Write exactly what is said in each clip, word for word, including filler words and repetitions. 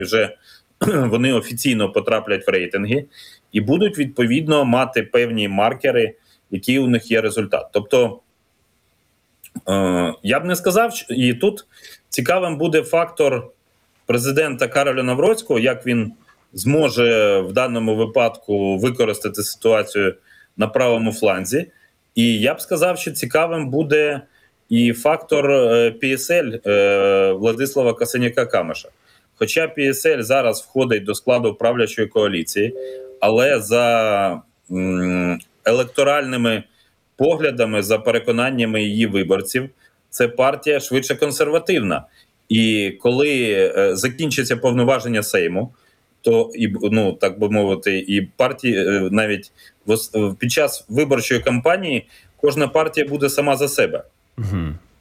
вже вони офіційно потраплять в рейтинги і будуть, відповідно, мати певні маркери, який у них є результат. Тобто, е, я б не сказав, що і тут цікавим буде фактор президента Кароля Навроцького, як він зможе в даному випадку використати ситуацію на правому фланзі. І я б сказав, що цікавим буде і фактор пі ес ель е, Владислава Касаняка-Камиша. Хоча пі ес ель зараз входить до складу правлячої коаліції, але за м, електоральними поглядами, за переконаннями її виборців, це партія швидше консервативна. І коли е, закінчиться повноваження Сейму, то, і, ну, так би мовити, і партії, е, навіть в, під час виборчої кампанії кожна партія буде сама за себе. Угу.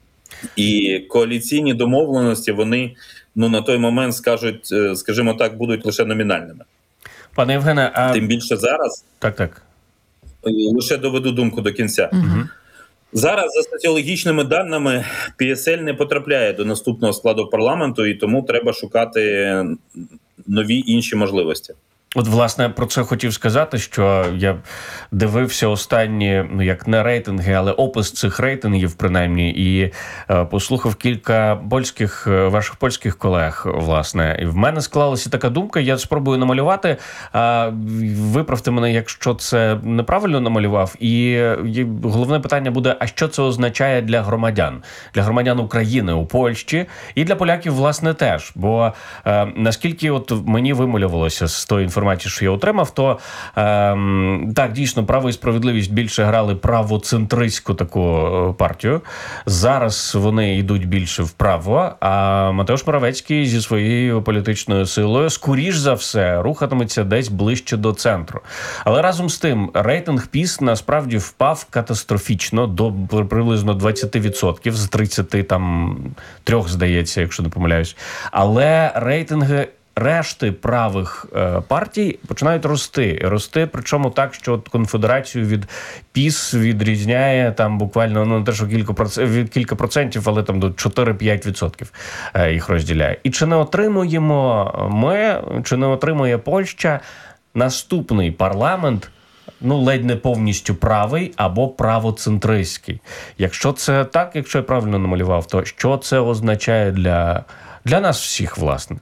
І коаліційні домовленості, вони, ну, на той момент скажуть, скажімо так, будуть лише номінальними. Пане Євгене, а... Тим більше зараз, так, так. лише доведу думку до кінця. Угу. Зараз, за соціологічними даними, пі ес ель не потрапляє до наступного складу парламенту, і тому треба шукати нові інші можливості. От, власне, про це хотів сказати, що я дивився останні, ну, як не рейтинги, але опис цих рейтингів, принаймні, і е, послухав кілька польських, ваших польських колег, власне. І в мене склалася така думка, я спробую намалювати, а виправте мене, якщо це неправильно намалював. І, і головне питання буде, а що це означає для громадян? Для громадян України у Польщі і для поляків, власне, теж. Бо е, наскільки от мені вималювалося з тої інформації, інформації, що я отримав, то ем, так, дійсно, «Право і справедливість» більше грали правоцентристську таку партію. Зараз вони йдуть більше вправо, а Матеуш Моравецький зі своєю політичною силою, скоріш за все, рухатиметься десь ближче до центру. Але разом з тим, рейтинг ПіС насправді впав катастрофічно до приблизно двадцять відсотків, з тридцять три, здається, якщо не помиляюсь. Але рейтинги решти правих е, партій починають рости. Рости, причому так, що от конфедерацію від ПіС відрізняє там буквально, ну, не те, що кілька, процентів, кілька процентів, але там до чотири-п'ять відсотків е, їх розділяє. І чи не отримуємо ми, чи не отримує Польща наступний парламент, ну, ледь не повністю правий або правоцентристський? Якщо це так, якщо я правильно намалював, то що це означає для, для нас всіх, власне?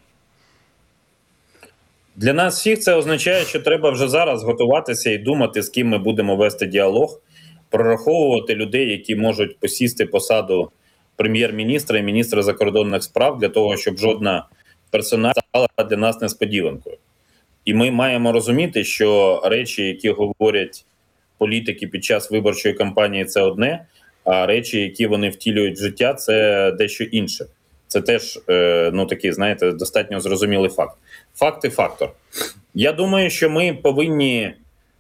Для нас всіх це означає, що треба вже зараз готуватися і думати, з ким ми будемо вести діалог, прораховувати людей, які можуть посісти посаду прем'єр-міністра і міністра закордонних справ, для того, щоб жодна персона стала для нас несподіванкою. І ми маємо розуміти, що речі, які говорять політики під час виборчої кампанії, це одне, а речі, які вони втілюють в життя, це дещо інше. Це теж, ну, такий, знаєте, достатньо зрозумілий факт. Факт і фактор. Я думаю, що ми повинні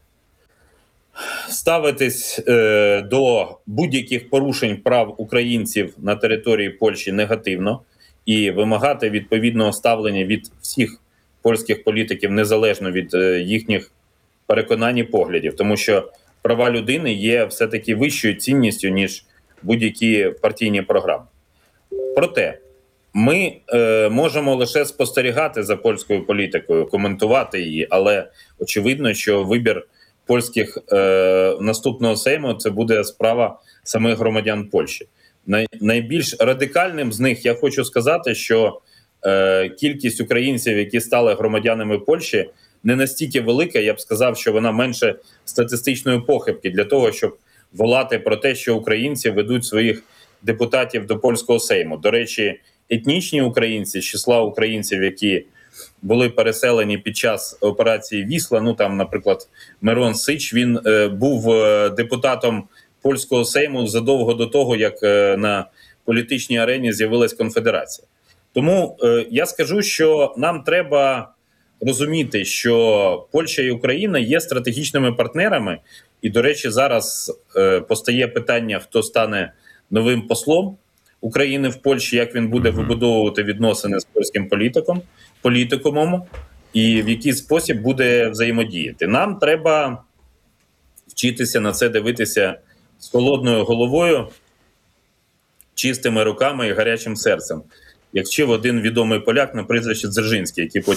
ставитись е, до будь-яких порушень прав українців на території Польщі негативно і вимагати відповідного ставлення від всіх польських політиків, незалежно від е, їхніх переконань і поглядів. Тому що права людини є все-таки вищою цінністю, ніж будь-які партійні програми. Проте, ми е, можемо лише спостерігати за польською політикою, коментувати її, але очевидно, що вибір польських е, наступного Сейму – це буде справа самих громадян Польщі. Най, найбільш радикальним з них я хочу сказати, що е, кількість українців, які стали громадянами Польщі, не настільки велика, я б сказав, що вона менше статистичної похибки для того, щоб волати про те, що українці ведуть своїх депутатів до польського Сейму. До речі, етнічні українці, з числа українців, які були переселені під час операції «Вісла», ну там, наприклад, Мирон Сич, він е, був е, депутатом польського Сейму задовго до того, як е, на політичній арені з'явилась конфедерація. Тому е, я скажу, що нам треба розуміти, що Польща і Україна є стратегічними партнерами, і, до речі, зараз е, постає питання, хто стане новим послом України в Польщі, як він буде вибудовувати відносини з польським політиком, політикумом і в який спосіб буде взаємодіяти. Нам треба вчитися на це дивитися з холодною головою, чистими руками і гарячим серцем. як вчив один відомий поляк на прізвище Дзержинський, який потім